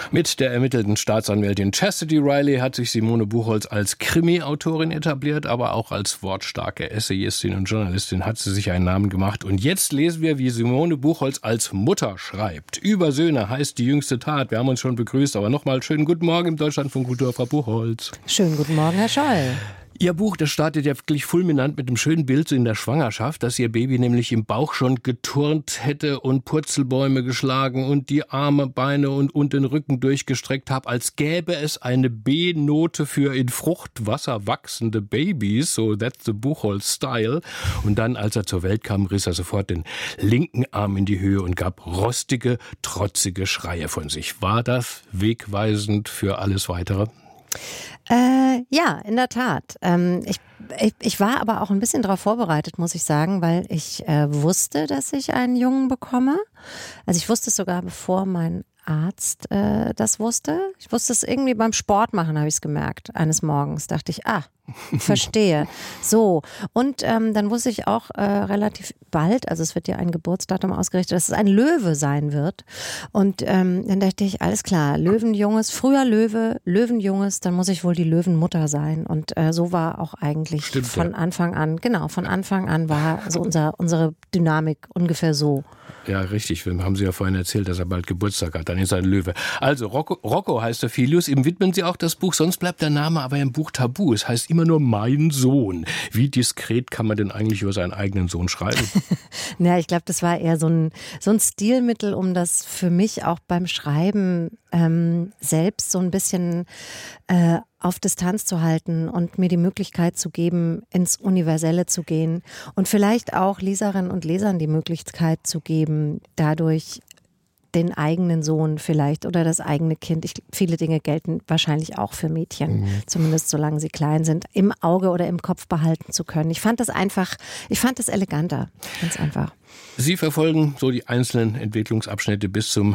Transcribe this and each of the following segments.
Mit der ermittelten Staatsanwältin Chastity Riley hat sich Simone Buchholz als Krimi-Autorin etabliert, aber auch als wortstarke Essayistin und Journalistin hat sie sich einen Namen gemacht. Und jetzt lesen wir, wie Simone Buchholz als Mutter schreibt. Über Söhne heißt die jüngste Tat. Wir haben uns schon begrüßt, aber nochmal schönen guten Morgen im Deutschlandfunk Kultur, Frau Buchholz. Schönen guten Morgen, Herr Scholl. Ihr Buch, das startet ja wirklich fulminant mit einem schönen Bild so in der Schwangerschaft, dass Ihr Baby nämlich im Bauch schon geturnt hätte und Purzelbäume geschlagen und die Arme, Beine und den Rücken durchgestreckt hat, als gäbe es eine B-Note für in Fruchtwasser wachsende Babys, so that's the Buchholz-Style. Und dann, als er zur Welt kam, riss er sofort den linken Arm in die Höhe und gab rostige, trotzige Schreie von sich. War das wegweisend für alles Weitere? Ja, in der Tat. Ich war aber auch ein bisschen darauf vorbereitet, muss ich sagen, weil ich wusste, dass ich einen Jungen bekomme. Also ich wusste es sogar, bevor mein Arzt das wusste. Ich wusste es irgendwie beim Sport machen, habe ich es gemerkt. Eines Morgens dachte ich, verstehe. So, und dann wusste ich auch relativ bald, also es wird ja ein Geburtsdatum ausgerichtet, dass es ein Löwe sein wird. Und dann dachte ich, alles klar, Löwenjunges, früher Löwe, Löwenjunges, dann muss ich wohl die Löwenmutter sein. Und so war auch eigentlich von Anfang an war so unsere Dynamik ungefähr so. Ja, richtig. Haben Sie ja vorhin erzählt, dass er bald Geburtstag hat. Dann ist er ein Löwe. Also, Rocco heißt der Filius. Ihm widmen Sie auch das Buch. Sonst bleibt der Name aber im Buch tabu. Es heißt immer nur mein Sohn. Wie diskret kann man denn eigentlich über seinen eigenen Sohn schreiben? Ja, ich glaube, das war eher so ein Stilmittel, um das für mich auch beim Schreiben selbst so ein bisschen auf Distanz zu halten und mir die Möglichkeit zu geben, ins Universelle zu gehen und vielleicht auch Leserinnen und Lesern die Möglichkeit zu geben, dadurch den eigenen Sohn vielleicht oder das eigene Kind. Viele Dinge gelten wahrscheinlich auch für Mädchen, zumindest solange sie klein sind, im Auge oder im Kopf behalten zu können. Ich fand das eleganter, ganz einfach. Sie verfolgen so die einzelnen Entwicklungsabschnitte bis zum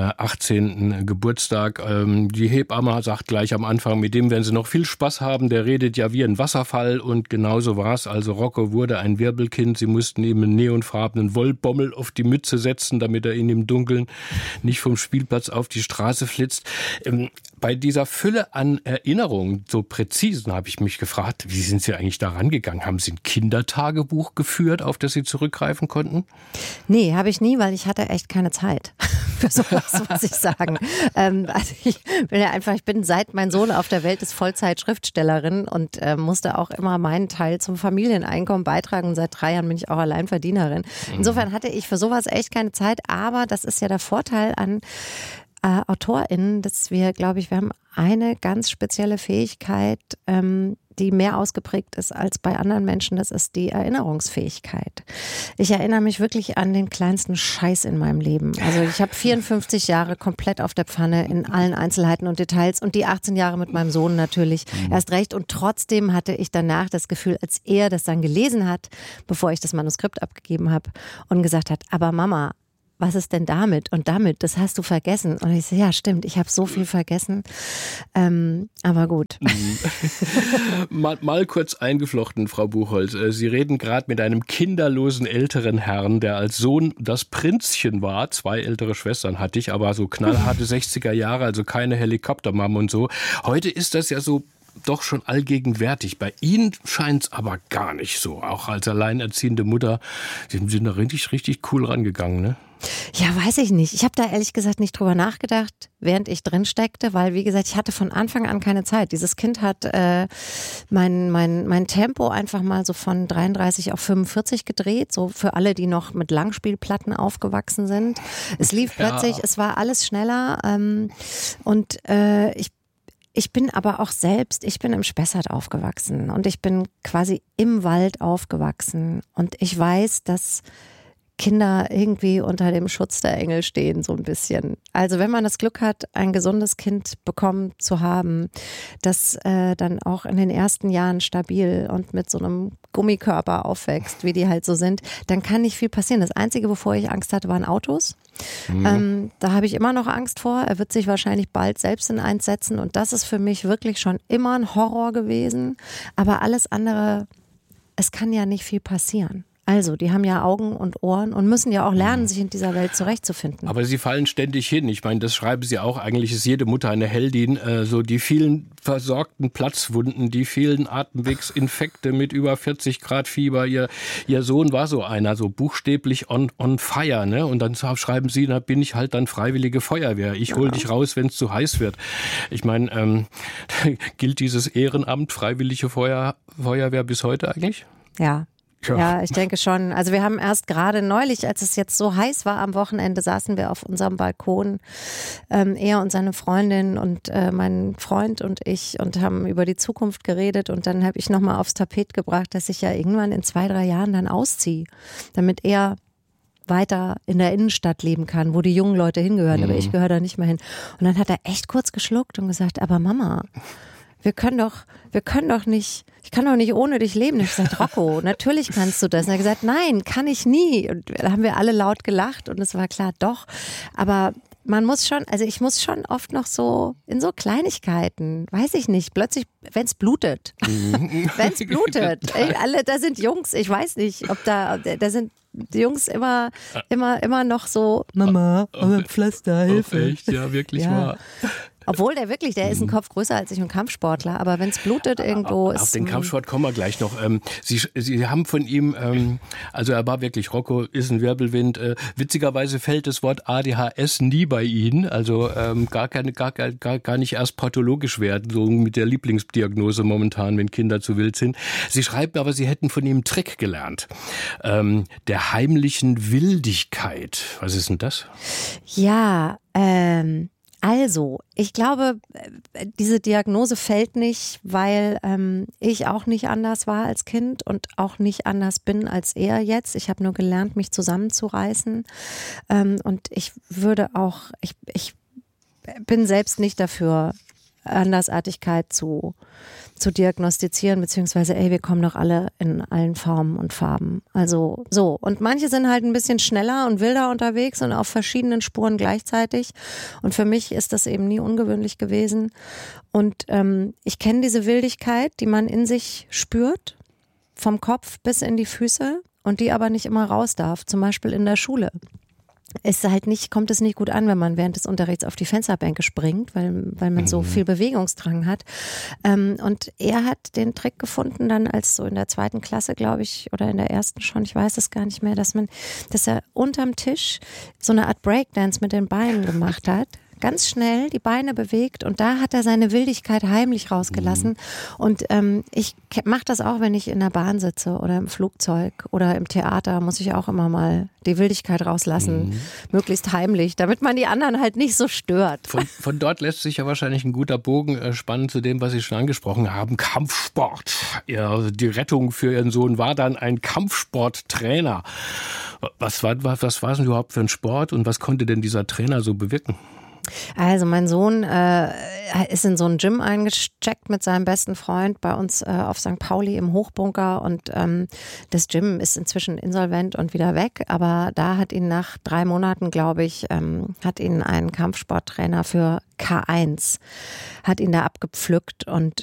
18. Geburtstag. Die Hebamme sagt gleich am Anfang, mit dem werden Sie noch viel Spaß haben. Der redet ja wie ein Wasserfall und genauso war es. Also Rocco wurde ein Wirbelkind. Sie mussten ihm einen neonfarbenen Wollbommel auf die Mütze setzen, damit er ihn im Dunkeln nicht vom Spielplatz auf die Straße flitzt. Bei dieser Fülle an Erinnerungen, so präzisen, habe ich mich gefragt, wie sind Sie eigentlich da rangegangen? Haben Sie ein Kindertagebuch geführt, auf das Sie zurückgreifen konnten? Nee, habe ich nie, weil ich hatte echt keine Zeit für sowas, muss ich sagen. Also ich bin seit mein Sohn auf der Welt ist Vollzeit-Schriftstellerin und musste auch immer meinen Teil zum Familieneinkommen beitragen. Und seit 3 Jahren bin ich auch Alleinverdienerin. Insofern hatte ich für sowas echt keine Zeit, aber das ist ja der Vorteil an AutorInnen, dass wir haben eine ganz spezielle Fähigkeit, die mehr ausgeprägt ist als bei anderen Menschen, das ist die Erinnerungsfähigkeit. Ich erinnere mich wirklich an den kleinsten Scheiß in meinem Leben. Also ich habe 54 Jahre komplett auf der Pfanne in allen Einzelheiten und Details und die 18 Jahre mit meinem Sohn natürlich erst recht. Und trotzdem hatte ich danach das Gefühl, als er das dann gelesen hat, bevor ich das Manuskript abgegeben habe und gesagt hat, aber Mama, was ist denn damit und damit? Das hast du vergessen. Und ich so, ja, stimmt, ich habe so viel vergessen. Aber gut. Mal kurz eingeflochten, Frau Buchholz. Sie reden gerade mit einem kinderlosen älteren Herrn, der als Sohn das Prinzchen war. 2 ältere Schwestern hatte ich, aber so knallharte 60er Jahre, also keine Helikoptermam und so. Heute ist das ja so doch schon allgegenwärtig. Bei Ihnen scheint es aber gar nicht so. Auch als alleinerziehende Mutter, Sie sind da richtig cool rangegangen, ne? Ja, weiß ich nicht. Ich habe da ehrlich gesagt nicht drüber nachgedacht, während ich drin steckte, weil wie gesagt, ich hatte von Anfang an keine Zeit. Dieses Kind hat mein Tempo einfach mal so von 33 auf 45 gedreht, so für alle, die noch mit Langspielplatten aufgewachsen sind. Es lief plötzlich, es war alles schneller und ich bin aber auch selbst, ich bin im Spessart aufgewachsen und ich bin quasi im Wald aufgewachsen und ich weiß, dass Kinder irgendwie unter dem Schutz der Engel stehen, so ein bisschen. Also wenn man das Glück hat, ein gesundes Kind bekommen zu haben, das dann auch in den ersten Jahren stabil und mit so einem Gummikörper aufwächst, wie die halt so sind, dann kann nicht viel passieren. Das Einzige, wovor ich Angst hatte, waren Autos. Da habe ich immer noch Angst vor. Er wird sich wahrscheinlich bald selbst in eins setzen und das ist für mich wirklich schon immer ein Horror gewesen. Aber alles andere, es kann ja nicht viel passieren. Also, die haben ja Augen und Ohren und müssen ja auch lernen, sich in dieser Welt zurechtzufinden. Aber sie fallen ständig hin. Ich meine, das schreiben Sie auch. Eigentlich ist jede Mutter eine Heldin. So die vielen versorgten Platzwunden, die vielen Atemwegsinfekte mit über 40 Grad Fieber. Ihr Sohn war so einer, so buchstäblich on fire. Ne? Und dann schreiben Sie, da bin ich halt dann freiwillige Feuerwehr. Ich hol dich raus, wenn es zu heiß wird. Ich meine, gilt dieses Ehrenamt freiwillige Feuerwehr bis heute eigentlich? Ja. Ja, ich denke schon. Also wir haben erst gerade neulich, als es jetzt so heiß war am Wochenende, saßen wir auf unserem Balkon, er und seine Freundin und mein Freund und ich und haben über die Zukunft geredet und dann habe ich nochmal aufs Tapet gebracht, dass ich ja irgendwann in 2-3 Jahren dann ausziehe, damit er weiter in der Innenstadt leben kann, wo die jungen Leute hingehören, aber ich gehöre da nicht mehr hin. Und dann hat er echt kurz geschluckt und gesagt, aber Mama, wir können doch nicht, ich kann doch nicht ohne dich leben. Und ich habe gesagt, Rocco, natürlich kannst du das. Und er hat gesagt, nein, kann ich nie. Und da haben wir alle laut gelacht und es war klar, doch. Aber man muss schon, also ich muss schon oft noch so in so Kleinigkeiten, weiß ich nicht, plötzlich, wenn es blutet. Wenn es blutet. Da sind Jungs, ich weiß nicht, ob da sind die Jungs immer noch so, Mama, Pflaster, Hilfe. Echt, ja, wirklich wahr. Obwohl der ist ein Kopf größer als ich und Kampfsportler, aber wenn es blutet irgendwo ist... Auf den Kampfsport kommen wir gleich noch. Sie haben von ihm, also er war wirklich, Rocco ist ein Wirbelwind. Witzigerweise fällt das Wort ADHS nie bei Ihnen, also gar nicht erst pathologisch werden, so mit der Lieblingsdiagnose momentan, wenn Kinder zu wild sind. Sie schreiben aber, Sie hätten von ihm einen Trick gelernt, der heimlichen Wildigkeit. Was ist denn das? Ja, also, ich glaube, diese Diagnose fällt nicht, weil ich auch nicht anders war als Kind und auch nicht anders bin als er jetzt. Ich habe nur gelernt, mich zusammenzureißen. Und ich bin selbst nicht dafür, Andersartigkeit zu diagnostizieren, beziehungsweise, wir kommen doch alle in allen Formen und Farben. Also so. Und manche sind halt ein bisschen schneller und wilder unterwegs und auf verschiedenen Spuren gleichzeitig. Und für mich ist das eben nie ungewöhnlich gewesen. Und ich kenne diese Wildigkeit, die man in sich spürt, vom Kopf bis in die Füße und die aber nicht immer raus darf, zum Beispiel in der Schule. Kommt es nicht gut an, wenn man während des Unterrichts auf die Fensterbänke springt, weil man so viel Bewegungsdrang hat. Und er hat den Trick gefunden, dann als so in der 2. Klasse, glaube ich, oder in der 1. schon, ich weiß es gar nicht mehr, dass er unterm Tisch so eine Art Breakdance mit den Beinen gemacht hat. Ganz schnell die Beine bewegt und da hat er seine Wildigkeit heimlich rausgelassen. Und ich mache das auch, wenn ich in der Bahn sitze oder im Flugzeug oder im Theater, muss ich auch immer mal die Wildigkeit rauslassen, möglichst heimlich, damit man die anderen halt nicht so stört. Von dort lässt sich ja wahrscheinlich ein guter Bogen spannen zu dem, was Sie schon angesprochen haben, Kampfsport. Ja, die Rettung für Ihren Sohn war dann ein Kampfsporttrainer. Was war denn überhaupt für ein Sport und was konnte denn dieser Trainer so bewirken? Also mein Sohn ist in so ein Gym eingecheckt mit seinem besten Freund bei uns auf St. Pauli im Hochbunker und das Gym ist inzwischen insolvent und wieder weg, aber da hat ihn nach 3 Monaten, glaube ich, hat ihn ein Kampfsporttrainer für K1 hat ihn da abgepflückt und